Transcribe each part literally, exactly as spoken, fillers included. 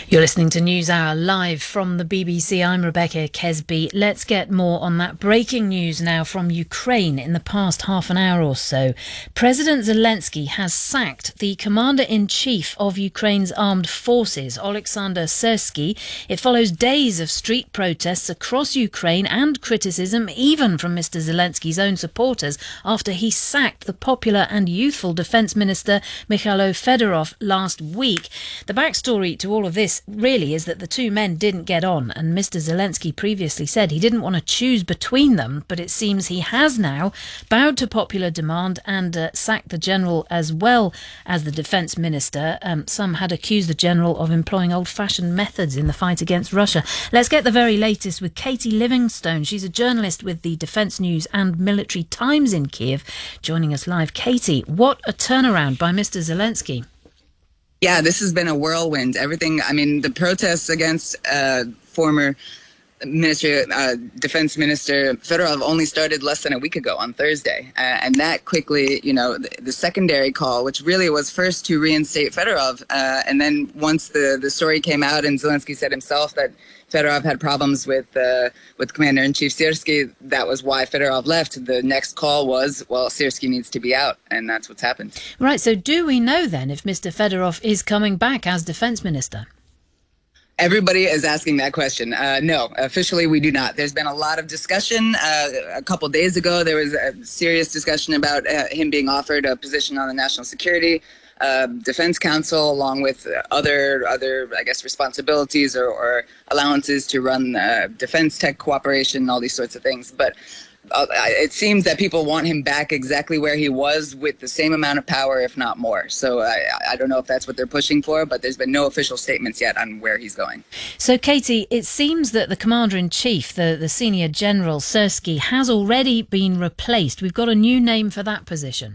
You're listening to NewsHour live from the B B C. I'm Rebecca Kesby. Let's get more on that breaking news now from Ukraine in the past half an hour or so. President Zelensky has sacked the commander-in-chief of Ukraine's armed forces, Oleksandr Syrsky. It follows days of street protests across Ukraine and criticism, even from Mister Zelensky's own supporters, after he sacked the popular and youthful Defence Minister Mikhailo Fedorov last week. The backstory to all of this really is that the two men didn't get on, and Mister Zelensky previously said he didn't want to choose between them, but it seems he has now bowed to popular demand and uh, sacked the general as well as the defence minister. Um, some had accused the general of employing old-fashioned methods in the fight against Russia. Let's get the very latest with Katie Livingstone. She's a journalist with the Defence News and Military Times in Kiev, joining us live. Katie, what a turnaround by Mister Zelensky. Yeah, this has been a whirlwind. Everything, I mean, the protests against uh, former Minister, uh, Defense Minister Fedorov only started less than a week ago on Thursday. Uh, and that quickly, you know, the, the secondary call, which really was first to reinstate Fedorov. Uh, and then once the, the story came out and Zelensky said himself that Fedorov had problems with uh, with Commander-in-Chief Syrsky, that was why Fedorov left. The next call was, well, Syrsky needs to be out, and that's what's happened. Right, so do we know then if Mister Fedorov is coming back as Defence Minister? Everybody is asking that question. Uh, no, officially we do not. There's been a lot of discussion. Uh, a couple days ago, there was a serious discussion about uh, him being offered a position on the National Security Uh, Defense Council, along with other, other I guess, responsibilities or, or allowances to run uh, defense tech cooperation, all these sorts of things. But uh, it seems that people want him back exactly where he was with the same amount of power, if not more. So I, I don't know if that's what they're pushing for, but there's been no official statements yet on where he's going. So, Katie, it seems that the Commander-in-Chief, the, the Senior General Syrsky, has already been replaced. We've got a new name for that position.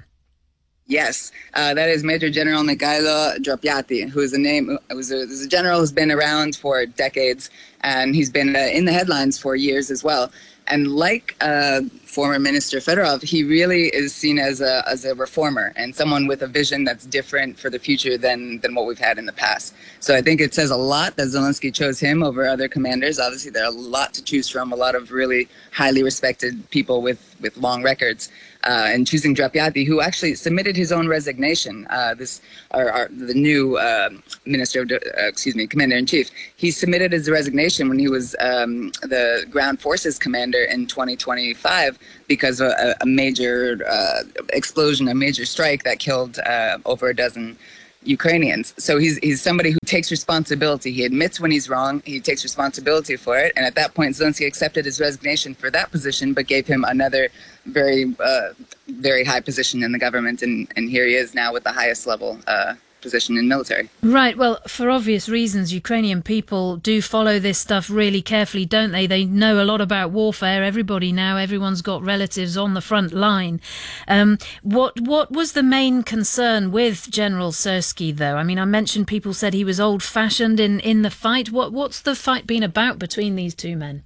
Yes, uh, that is Major General Mikhailo Dropyati, who is a name, who's a, who's a general who's been around for decades, and he's been uh, in the headlines for years as well. And like uh, former Minister Fedorov, he really is seen as a as a reformer and someone with a vision that's different for the future than than what we've had in the past. So I think it says a lot that Zelensky chose him over other commanders. Obviously, there are a lot to choose from, a lot of really highly respected people with, with long records. Uh, and choosing Dropyati, who actually submitted his own resignation, uh, this our, our, the new uh, Minister of, uh, excuse me, Commander-in-Chief, he submitted his resignation when he was um, the Ground Forces Commander in twenty twenty-five because of a, a major uh, explosion, a major strike that killed uh, over a dozen Ukrainians. So he's he's somebody who takes responsibility. He admits when he's wrong. He takes responsibility for it. And at that point, Zelensky accepted his resignation for that position, but gave him another very, uh, very high position in the government. And, and here he is now with the highest level uh, position in military. Right. Well, for obvious reasons, Ukrainian people do follow this stuff really carefully, don't they? They know a lot about warfare. Everybody now, everyone's got relatives on the front line. Um, what what was the main concern with General Syrsky, though? I mean, I mentioned people said he was old-fashioned in, in the fight. What What's the fight been about between these two men?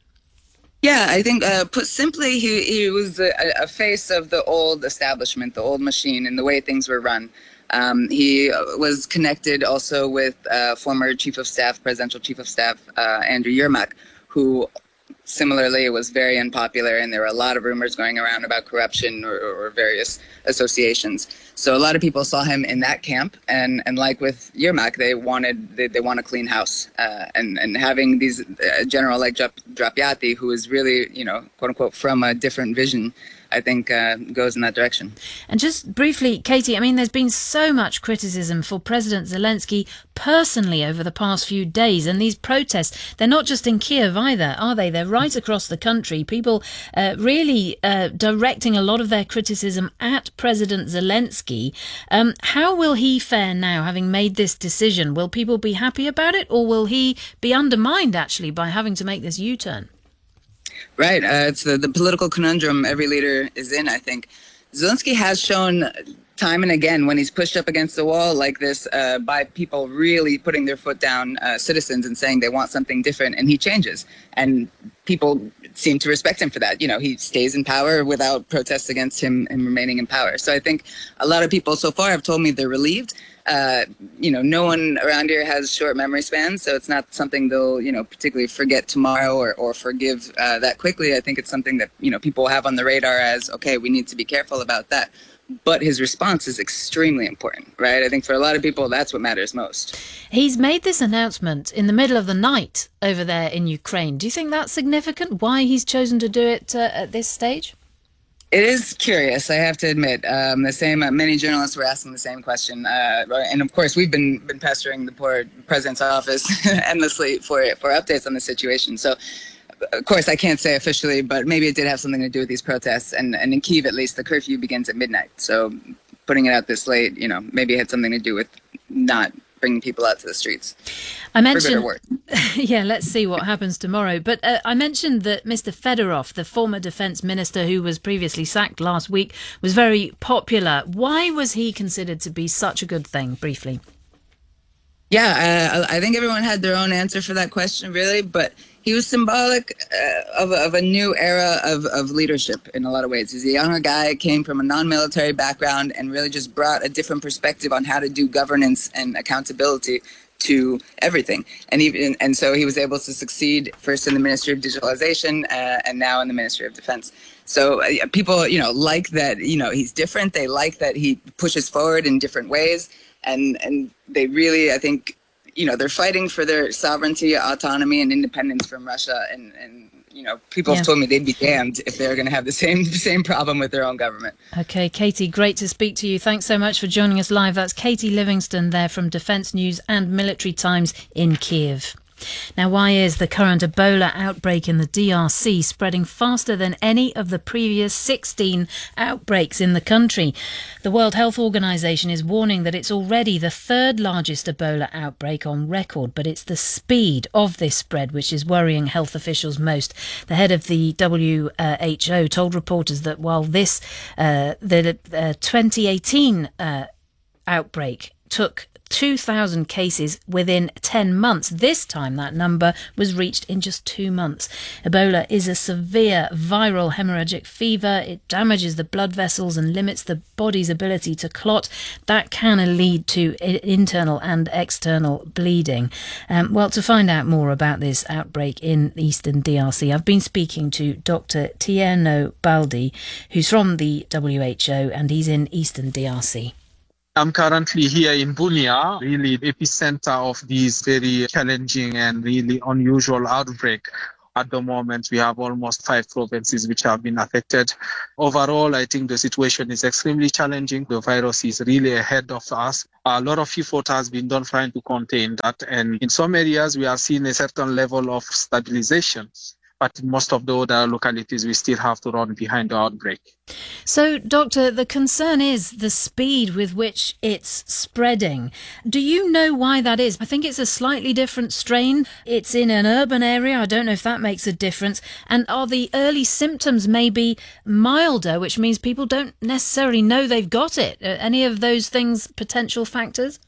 Yeah, I think, uh, put simply, he, he was a, a face of the old establishment, the old machine, and the way things were run. Um, he was connected also with uh, former Chief of Staff, Presidential Chief of Staff, uh, Andrew Yermak, who similarly was very unpopular, and there were a lot of rumors going around about corruption or, or various associations. So a lot of people saw him in that camp, and, and like with Yermak, they wanted they, they want a clean house, uh, and and having these uh, general like Dropyati, who is really, you know, quote unquote, from a different vision, I think uh, goes in that direction. And just briefly, Katie, I mean, there's been so much criticism for President Zelensky personally over the past few days, and these protests, they're not just in Kiev either, are they? They're right across the country. People uh, really uh, directing a lot of their criticism at President Zelensky. Um, how will he fare now, having made this decision? Will people be happy about it, or will he be undermined, actually, by having to make this U-turn? Right. Uh, it's the, the political conundrum every leader is in, I think. Zelensky has shown time and again when he's pushed up against the wall like this uh, by people really putting their foot down, uh, citizens, and saying they want something different, and he changes. And people seem to respect him for that. You know, he stays in power without protests against him, him remaining in power. So I think a lot of people so far have told me they're relieved. Uh, you know, no one around here has short memory spans, so it's not something they'll, you know, particularly forget tomorrow or, or forgive uh, that quickly. I think it's something that, you know, people have on the radar as, okay, we need to be careful about that. But his response is extremely important, right? I think for a lot of people, that's what matters most. He's made this announcement in the middle of the night over there in Ukraine. Do you think that's significant, why he's chosen to do it uh, at this stage? It is curious, I have to admit. Um, the same, uh, many journalists were asking the same question, uh, and of course, we've been been pestering the poor president's office endlessly for for updates on the situation. So, of course, I can't say officially, but maybe it did have something to do with these protests. And, and in Kyiv, at least, the curfew begins at midnight. So, putting it out this late, you know, maybe it had something to do with not bringing people out to the streets. I mentioned, yeah, let's see what happens tomorrow. But uh, I mentioned that Mister Fedorov, the former defence minister who was previously sacked last week, was very popular. Why was he considered to be such a good thing, briefly? Yeah, uh, I think everyone had their own answer for that question, really. But he was symbolic uh, of, of a new era of, of leadership in a lot of ways. He's a younger guy, came from a non-military background, and really just brought a different perspective on how to do governance and accountability to everything. And even and so he was able to succeed first in the Ministry of Digitalization uh, and now in the Ministry of Defense. So uh, people, you know, like that, you know, he's different. They like that he pushes forward in different ways. And, and they really, I think, you know, they're fighting for their sovereignty, autonomy, and independence from Russia. And, and you know, people yeah. have told me they'd be damned if they were going to have the same same problem with their own government. OK, Katie, great to speak to you. Thanks so much for joining us live. That's Katie Livingston there from Defence News and Military Times in Kyiv. Now, why is the current Ebola outbreak in the D R C spreading faster than any of the previous sixteen outbreaks in the country? The World Health Organization is warning that it's already the third largest Ebola outbreak on record, but it's the speed of this spread which is worrying health officials most. The head of the W H O told reporters that while this, uh, the uh, twenty eighteen uh, outbreak took two thousand cases within ten months. This time that number was reached in just two months. Ebola is a severe viral hemorrhagic fever. It damages the blood vessels and limits the body's ability to clot. That can lead to internal and external bleeding. Um, well, to find out more about this outbreak in eastern D R C, I've been speaking to Doctor Tierno Baldi, who's from the W H O, and he's in eastern D R C. I'm currently here in Bunia, really the epicenter of this very challenging and really unusual outbreak. At the moment, we have almost five provinces which have been affected. Overall, I think the situation is extremely challenging. The virus is really ahead of us. A lot of effort has been done trying to contain that. And in some areas, we are seeing a certain level of stabilization. But in most of the other localities, we still have to run behind the outbreak. So, Doctor, the concern is the speed with which it's spreading. Do you know why that is? I think it's a slightly different strain. It's in an urban area. I don't know if that makes a difference. And are the early symptoms maybe milder, which means people don't necessarily know they've got it? Are any of those things potential factors?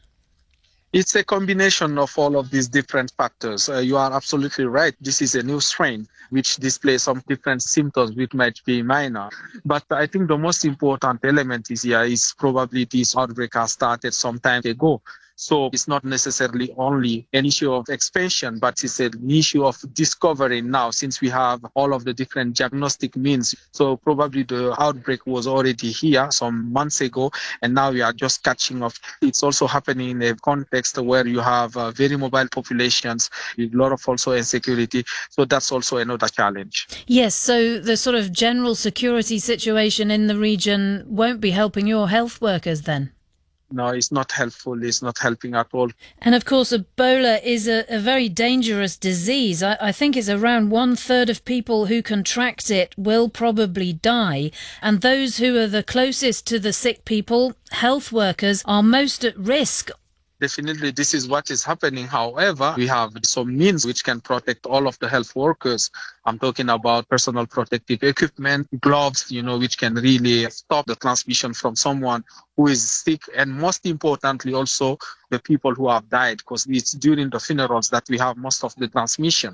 It's a combination of all of these different factors. Uh, you are absolutely right. This is a new strain which displays some different symptoms which might be minor. But I think the most important element is here is probably this outbreak has started some time ago. So it's not necessarily only an issue of expansion, but it's an issue of discovery now since we have all of the different diagnostic means. So probably the outbreak was already here some months ago, and now we are just catching up. It's also happening in a context where you have uh, very mobile populations, a lot of also insecurity. So that's also another challenge. Yes, so the sort of general security situation in the region won't be helping your health workers then? No, it's not helpful. It's not helping at all. And of course, Ebola is a, a very dangerous disease. I, I think it's around one third of people who contract it will probably die. And those who are the closest to the sick people, health workers, are most at risk. Definitely, this is what is happening. However, we have some means which can protect all of the health workers. I'm talking about personal protective equipment, gloves, you know, which can really stop the transmission from someone who is sick. And most importantly, also the people who have died, because it's during the funerals that we have most of the transmission.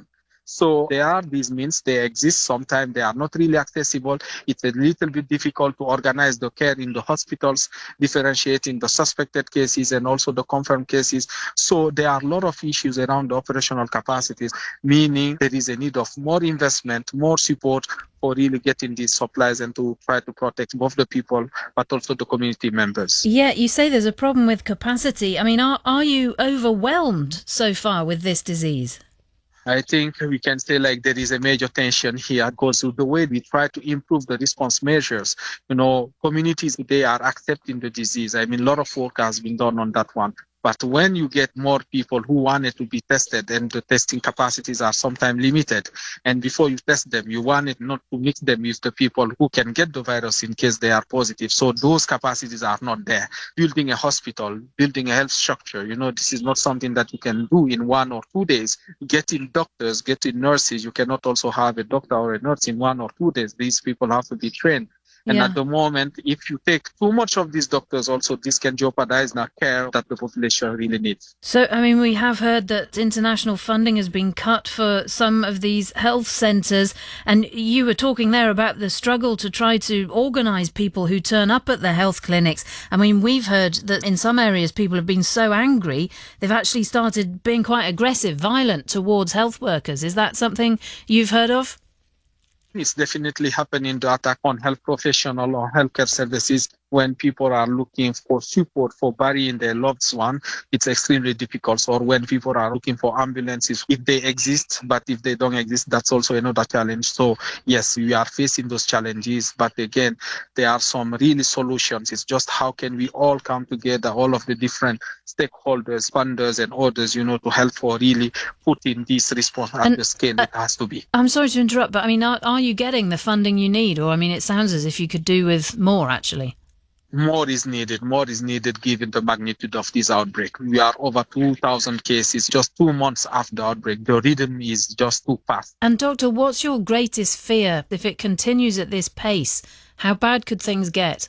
So there are these means, they exist. Sometimes they are not really accessible. It's a little bit difficult to organize the care in the hospitals, differentiating the suspected cases and also the confirmed cases. So there are a lot of issues around the operational capacities, meaning there is a need of more investment, more support for really getting these supplies and to try to protect both the people but also the community members. Yeah, you say there's a problem with capacity. I mean, are, are you overwhelmed so far with this disease? I think we can say like there is a major tension here because the way we try to improve the response measures, you know, communities, they are accepting the disease. I mean, a lot of work has been done on that one. But when you get more people who wanted to be tested and the testing capacities are sometimes limited, and before you test them, you wanted not to mix them with the people who can get the virus in case they are positive. So those capacities are not there. Building a hospital, building a health structure, you know, this is not something that you can do in one or two days. Getting doctors, getting nurses, you cannot also have a doctor or a nurse in one or two days. These people have to be trained. And Yeah. at the moment, if you take too much of these doctors, also this can jeopardize the care that the population really needs. So, I mean, we have heard that international funding has been cut for some of these health centres, and you were talking there about the struggle to try to organise people who turn up at the health clinics. I mean, we've heard that in some areas people have been so angry, they've actually started being quite aggressive, violent towards health workers. Is that something you've heard of? It's definitely happening, the attack on health professional or healthcare services when people are looking for support for burying their loved one. It's extremely difficult. Or when people are looking for ambulances, if they exist, but if they don't exist, that's also another challenge. So yes, we are facing those challenges. But again, there are some really solutions. It's just how can we all come together, all of the different stakeholders, funders and others, you know, to help for really putting this response at And, the scale uh, it has to be. I'm sorry to interrupt, but I mean, are, are you getting the funding you need? Or, I mean, it sounds as if you could do with more, actually. More is needed. More is needed given the magnitude of this outbreak. We are over two thousand cases just two months after the outbreak. The rhythm is just too fast. And Doctor, what's your greatest fear if it continues at this pace? How bad could things get?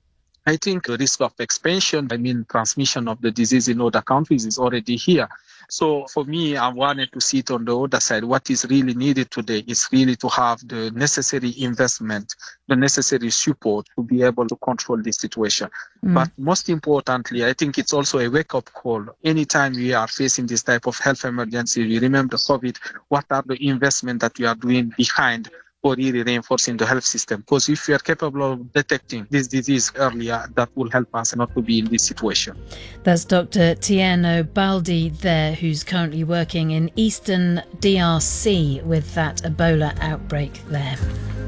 I think the risk of expansion, I mean transmission of the disease in other countries is already here. So for me, I wanted to see it on the other side. What is really needed today is really to have the necessary investment, the necessary support to be able to control this situation. Mm. But most importantly, I think it's also a wake-up call. Anytime we are facing this type of health emergency, we remember COVID, what are the investments that we are doing behind for really reinforcing the health system? Because if we are capable of detecting this disease earlier, that will help us not to be in this situation. That's Doctor Tieno Baldi there, who's currently working in eastern D R C with that Ebola outbreak there.